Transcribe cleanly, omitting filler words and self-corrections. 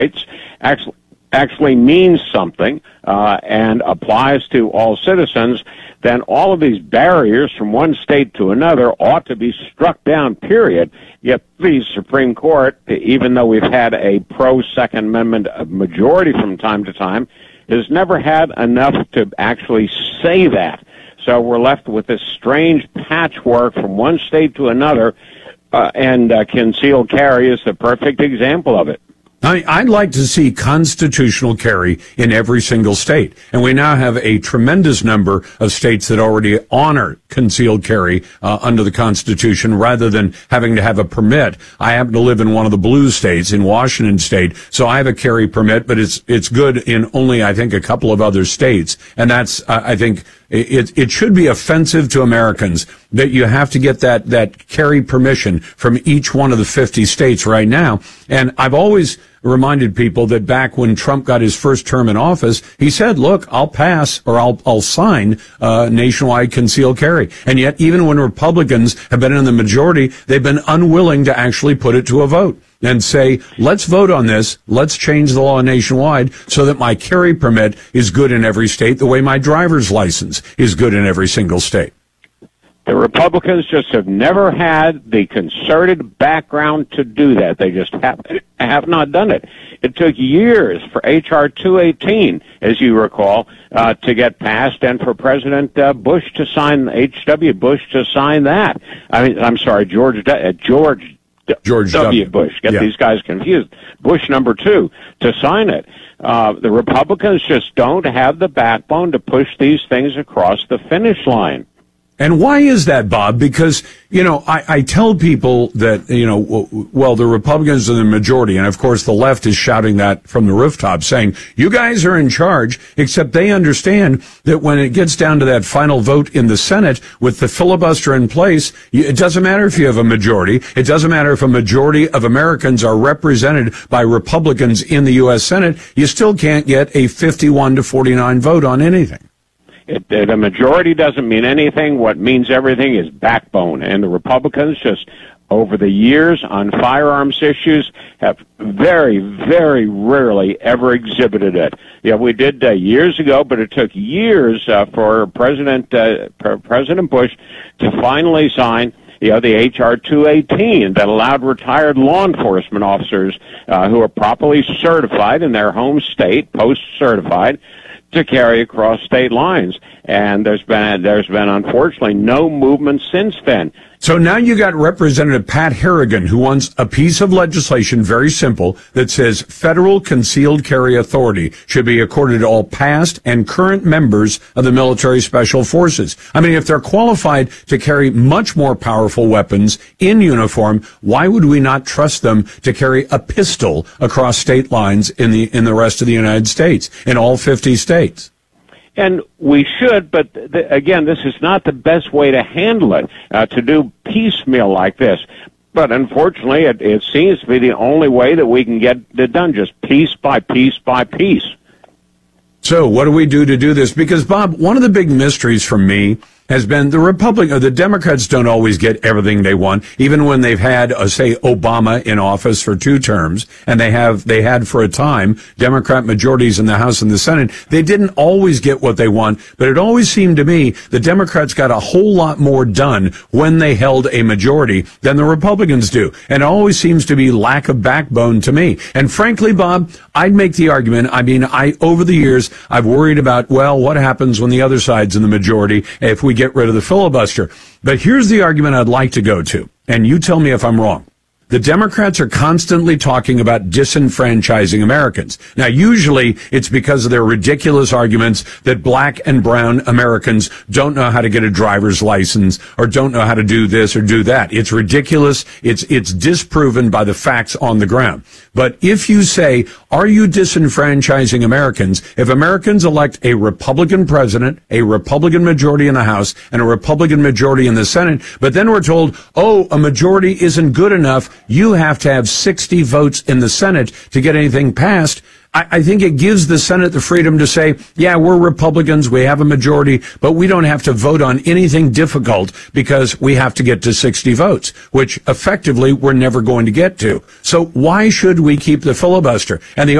States actually means something and applies to all citizens, then all of these barriers from one state to another ought to be struck down, period. Yet the Supreme Court, even though we've had a pro-Second Amendment majority from time to time, has never had enough to actually say that. So we're left with this strange patchwork from one state to another, and concealed carry is the perfect example of it. I'd like to see constitutional carry in every single state. And we now have a tremendous number of states that already honor concealed carry under the Constitution rather than having to have a permit. I happen to live in one of the blue states, in Washington State, so I have a carry permit, but it's good in only, I think, a couple of other states. And that's, I think, it should be offensive to Americans that you have to get that carry permission from each one of the 50 states right now. And I've always reminded people that back when Trump got his first term in office, he said, look, I'll pass or I'll sign nationwide concealed carry. And yet, even when Republicans have been in the majority, they've been unwilling to actually put it to a vote and say, let's vote on this, let's change the law nationwide so that my carry permit is good in every state the way my driver's license is good in every single state. The Republicans just have never had the concerted background to do that. They just have not done it. It took years for H.R. 218, as you recall, to get passed, and for President Bush to sign, H.W. Bush to sign that. I'm sorry, George W. Bush. Get these guys confused. Bush number 2 to sign it. The Republicans just don't have the backbone to push these things across the finish line. And why is that, Bob? Because, I tell people that, well, the Republicans are the majority. And, of course, the left is shouting that from the rooftop, saying, you guys are in charge, except they understand that when it gets down to that final vote in the Senate with the filibuster in place, it doesn't matter if you have a majority. It doesn't matter if a majority of Americans are represented by Republicans in the U.S. Senate. You still can't get a 51-49 vote on anything. The majority doesn't mean anything. What means everything is backbone. And the Republicans just, over the years on firearms issues, have very, very rarely ever exhibited it. Yeah, we did years ago, but it took years for President Bush to finally sign the H.R. 218 that allowed retired law enforcement officers who are properly certified in their home state, post-certified, to carry across state lines. And there's been unfortunately no movement since then. So now you got Representative Pat Harrigan, who wants a piece of legislation, very simple, that says federal concealed carry authority should be accorded to all past and current members of the military special forces. I mean, if they're qualified to carry much more powerful weapons in uniform, why would we not trust them to carry a pistol across state lines in the rest of the United States, in all 50 states? And we should, but again, this is not the best way to handle it, to do piecemeal like this. But unfortunately, it seems to be the only way that we can get it done, just piece by piece by piece. So what do we do to do this? Because, Bob, one of the big mysteries for me has been the Democrats don't always get everything they want, even when they've had, say, Obama in office for 2 terms, and they had for a time Democrat majorities in the House and the Senate. They didn't always get what they want, but it always seemed to me the Democrats got a whole lot more done when they held a majority than the Republicans do. And it always seems to be lack of backbone to me. And frankly, Bob, I'd make the argument, over the years, I've worried about, well, what happens when the other side's in the majority if we get rid of the filibuster. But here's the argument I'd like to go to, and you tell me if I'm wrong. The Democrats are constantly talking about disenfranchising Americans. Now, usually it's because of their ridiculous arguments that black and brown Americans don't know how to get a driver's license or don't know how to do this or do that. It's ridiculous. It's disproven by the facts on the ground. But if you say, are you disenfranchising Americans? If Americans elect a Republican president, a Republican majority in the House, and a Republican majority in the Senate, but then we're told, oh, a majority isn't good enough you have to have 60 votes in the Senate to get anything passed. I think it gives the Senate the freedom to say, yeah, we're Republicans, we have a majority, but we don't have to vote on anything difficult because we have to get to 60 votes, which effectively we're never going to get to. So why should we keep the filibuster? And the